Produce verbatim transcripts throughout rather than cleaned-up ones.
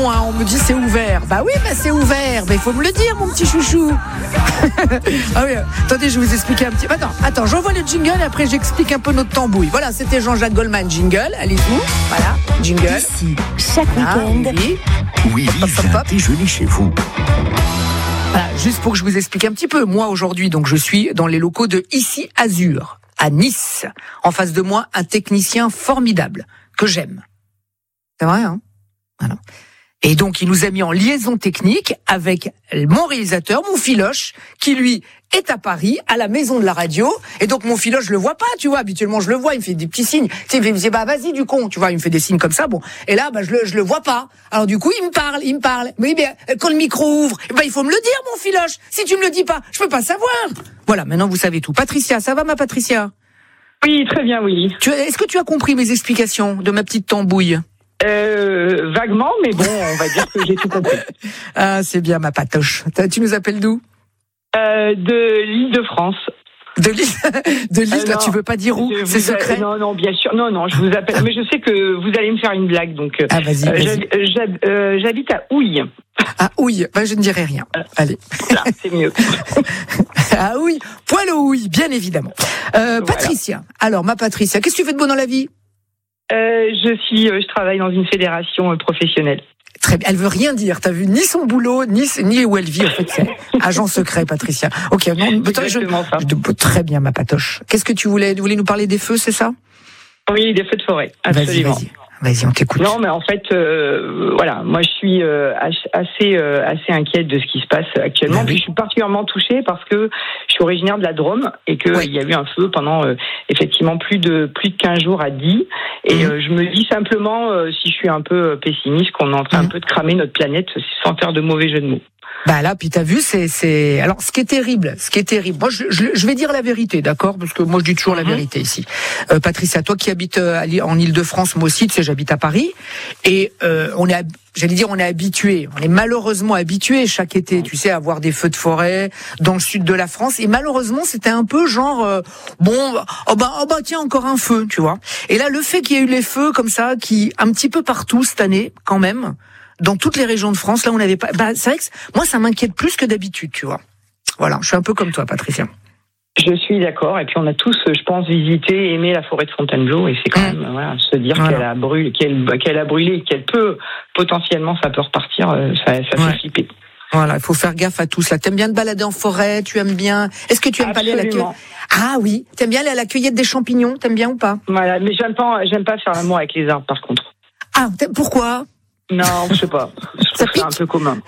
non, hein, on me dit c'est ouvert. Bah oui, bah c'est ouvert. Mais il faut me le dire, mon petit chouchou. Ah oui, attendez, je vais vous expliquer un petit... Attends, attends, j'envoie le jingle et après j'explique un peu notre tambouille. Voilà, c'était Jean-Jacques Goldman, jingle. Allez-vous, voilà, jingle. Ici, chaque Ah, week-end. oui. Oui, Hop, hop, hop. déjeuner chez vous. Voilà, juste pour que je vous explique un petit peu. Moi, aujourd'hui, donc, je suis dans les locaux de Ici Azur, à Nice. En face de moi, un technicien formidable, que j'aime. C'est vrai, hein? Voilà. Et donc, il nous a mis en liaison technique avec mon réalisateur, mon filoche, qui lui est à Paris, à la maison de la radio. Et donc, mon filoche, je le vois pas, tu vois. Habituellement, je le vois, il me fait des petits signes. Tu sais, il me fait, bah, vas-y, du con, tu vois. Il me fait des signes comme ça, bon. Et là, bah, je le, je le vois pas. Alors, du coup, il me parle, il me parle. Mais bien, quand le micro ouvre, bah, il faut me le dire, mon filoche. Si tu me le dis pas, je peux pas savoir. Voilà, maintenant, vous savez tout. Patricia, ça va, ma Patricia? Oui, très bien, oui. Tu, est-ce que tu as compris mes explications de ma petite tambouille? Euh, vaguement, mais bon, on va dire que j'ai tout compris. Ah, c'est bien, ma patoche. Tu nous appelles d'où? Euh, de l'Île-de-France. De l'île, de l'île, Euh, là, non, tu veux pas dire où? Je C'est vous a- secret? Non, non, bien sûr. Non, non, je vous appelle. Mais je sais que vous allez me faire une blague, donc. euh, Ah, vas-y, euh, vas-y. j'hab- euh, j'hab- euh, J'habite à Houille. Ah, ouille. Bah, je ne dirai rien. Allez. Voilà, c'est mieux. Ah, ouille. Poil au ouille, bien évidemment. Euh, Voilà. Patricia. Alors, ma Patricia, qu'est-ce que tu fais de beau dans la vie? Euh, je suis, euh, je travaille dans une fédération euh, professionnelle. Très bien. Elle veut rien dire. T'as vu ni son boulot, ni, ni où elle vit. En fait, c'est agent secret, Patricia. Ok, non, mais attends, je- Exactement ça. je- très bien, ma patoche. Qu'est-ce que tu voulais, tu voulais nous parler des feux, c'est ça? Oui, des feux de forêt, Vas-y, absolument. vas-y. Vas-y, on t'écoute. Non, mais en fait, euh, voilà, moi je suis euh, ach- assez euh, assez inquiète de ce qui se passe actuellement. Ah oui. Puis je suis particulièrement touchée parce que je suis originaire de la Drôme et que Ouais. il y a eu un feu pendant euh, effectivement plus de plus de quinze jours à Die. Et Mhm. euh, je me dis simplement, euh, si je suis un peu euh, pessimiste, qu'on est en train Mhm. un peu de cramer notre planète sans faire de mauvais jeu de mots. Bah là, puis t'as vu, c'est, c'est. Alors, ce qui est terrible, ce qui est terrible. Moi, je, je, je vais dire la vérité, d'accord, parce que moi, je dis toujours la Mhm. vérité ici. Euh, Patricia, toi qui habites euh, à Lille- en Île-de-France, moi aussi, tu sais, j'habite à Paris, et euh, on est, hab- j'allais dire, on est habitué, on est malheureusement habitué chaque été, tu sais, à voir des feux de forêt dans le sud de la France, et malheureusement, c'était un peu genre, euh, bon, oh bah, oh bah tiens, encore un feu, tu vois. Et là, le fait qu'il y ait eu les feux comme ça, qui un petit peu partout cette année, quand même. Dans toutes les régions de France, là, on n'avait pas. Bah, c'est vrai que moi, ça m'inquiète plus que d'habitude, tu vois. Voilà, je suis un peu comme toi, Patricia. Je suis d'accord. Et puis on a tous, je pense, visité, aimé la forêt de Fontainebleau, et c'est quand Mhm. même voilà, se dire Voilà. qu'elle a brûlé, qu'elle qu'elle a brûlé, qu'elle peut potentiellement, ça peut repartir, euh, ça, ça Ouais. fait flipper. Voilà, il faut faire gaffe à tout ça. T'aimes bien te balader en forêt, tu aimes bien. Est-ce que tu aimes pas aller à la Absolument. cueillette? Ah oui, t'aimes bien aller à la cueillette des champignons, t'aimes bien ou pas? Voilà, mais j'aime pas, j'aime pas faire l'amour avec les arbres, par contre. Ah, t'aimes- pourquoi? Non, je sais pas. Je Ça trouve ça un pique peu commun.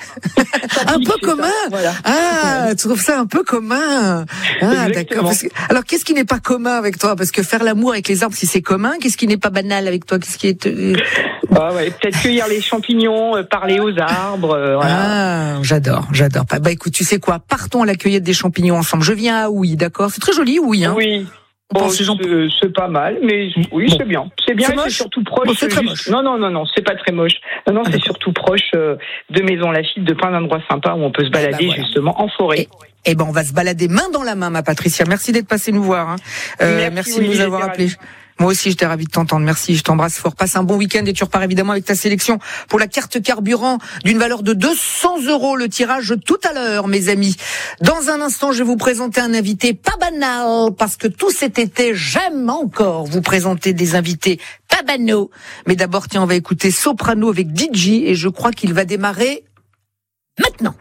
Un pique, peu c'est commun. ça, voilà. Ah, tu trouves ça un peu commun. Ah, Exactement. d'accord. Parce que- alors, qu'est-ce qui n'est pas commun avec toi? Parce que faire l'amour avec les arbres, si c'est commun, qu'est-ce qui n'est pas banal avec toi? Qu'est-ce qui est euh, Bah ouais, peut-être cueillir les champignons, euh, parler aux arbres, euh, voilà. Ah, j'adore, j'adore. Bah, bah, écoute, tu sais quoi? Partons à la cueillette des champignons ensemble. Je viens à Houille, d'accord? C'est très joli, Houille, hein? Oui. On Bon, pense c'est, aux gens- c'est pas mal, mais oui, Bon. c'est bien. C'est bien, C'est et moche c'est surtout proche. Bon, c'est très juste- moche. Non, non, non, non, c'est pas très moche. Non, non, Ah, c'est d'accord. surtout proche euh, de Maison Lafitte, de plein d'endroits sympas où on peut se balader ben voilà. justement en forêt. Eh ben, on va se balader main dans la main, ma Patricia. Merci d'être passée nous voir. Hein. Euh, Merci, merci oui, de nous j'étais avoir appelés. ravie. Moi aussi, j'étais ravie de t'entendre. Merci, je t'embrasse fort. Passe un bon week-end et tu repars évidemment avec ta sélection pour la carte carburant d'une valeur de deux cents euros. Le tirage tout à l'heure, mes amis. Dans un instant, je vais vous présenter un invité pas banal parce que tout cet été, j'aime encore vous présenter des invités pas banaux. Mais d'abord, tiens, on va écouter Soprano avec D J et je crois qu'il va démarrer maintenant.